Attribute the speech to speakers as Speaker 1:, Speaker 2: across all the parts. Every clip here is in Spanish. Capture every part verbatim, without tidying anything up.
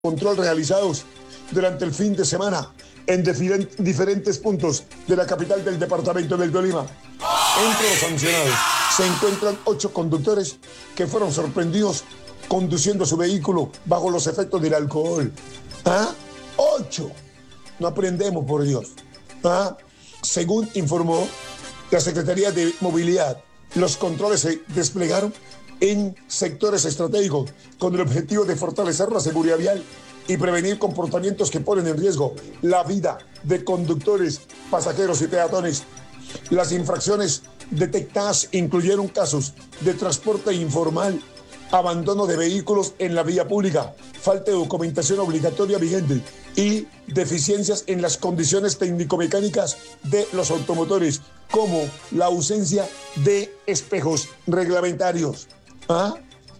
Speaker 1: control realizados durante el fin de semana en diferentes puntos de la capital del departamento del Tolima. Entre los sancionados se encuentran ocho conductores que fueron sorprendidos conduciendo su vehículo bajo los efectos del alcohol. ¿Ah? Ocho. No aprendemos, por Dios. ¿Ah? Según informó la Secretaría de Movilidad, los controles se desplegaron en sectores estratégicos con el objetivo de fortalecer la seguridad vial y prevenir comportamientos que ponen en riesgo la vida de conductores, pasajeros y peatones. Las infracciones detectadas incluyeron casos de transporte informal, abandono de vehículos en la vía pública, falta de documentación obligatoria vigente y deficiencias en las condiciones técnico-mecánicas de los automotores, como la ausencia de espejos reglamentarios. ¿Ah?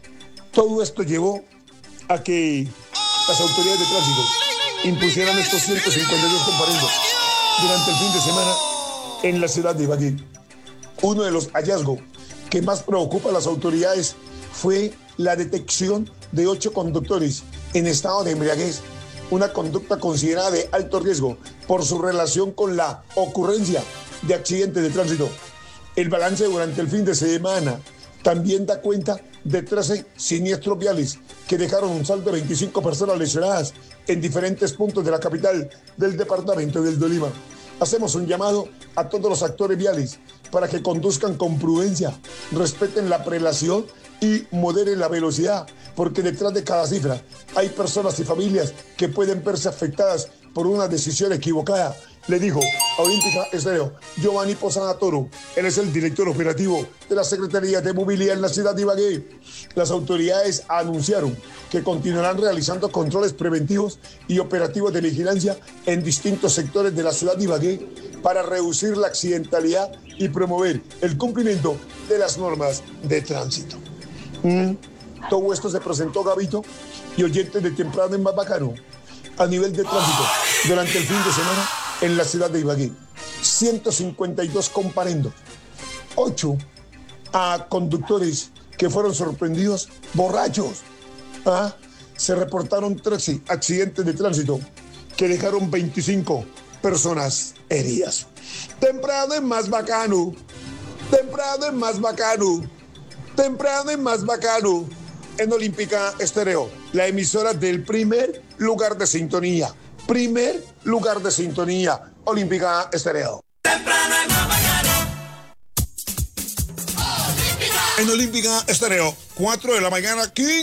Speaker 1: Todo esto llevó a que las autoridades de tránsito impusieran estos ciento cincuenta y dos comparendos durante el fin de semana en la ciudad de Ibagué. Uno de los hallazgos que más preocupa a las autoridades fue la detección de ocho conductores en estado de embriaguez, una conducta considerada de alto riesgo por su relación con la ocurrencia de accidentes de tránsito. El balance durante el fin de semana también da cuenta de trece siniestros viales que dejaron un saldo de veinticinco personas lesionadas en diferentes puntos de la capital del departamento del Tolima. Hacemos un llamado a todos los actores viales para que conduzcan con prudencia, respeten la prelación y moderen la velocidad, porque detrás de cada cifra hay personas y familias que pueden verse afectadas por una decisión equivocada. Le dijo a Olímpica Estéreo Giovanni Posada Toro. Él es el director operativo de la Secretaría de Movilidad en la ciudad de Ibagué. Las autoridades anunciaron que continuarán realizando controles preventivos y operativos de vigilancia en distintos sectores de la ciudad de Ibagué para reducir la accidentalidad y promover el cumplimiento de las normas de tránsito. Mm. Todo esto se presentó, Gabito, y oyentes de Temprano es Más Bacano, a nivel de tránsito durante el fin de semana en la ciudad de Ibagué. ciento cincuenta y dos comparendos, ocho a conductores que fueron sorprendidos borrachos. ¿Ah? Se reportaron trece accidentes de tránsito que dejaron veinticinco personas heridas. Temprano es Más Bacano, temprano es Más Bacano, temprano es Más Bacano. En Olímpica Estéreo, la emisora del primer lugar de sintonía. Primer lugar de sintonía, Olímpica Estéreo.
Speaker 2: Temprano es más bacano.
Speaker 1: En Olímpica Estéreo, cuatro de la mañana, quince.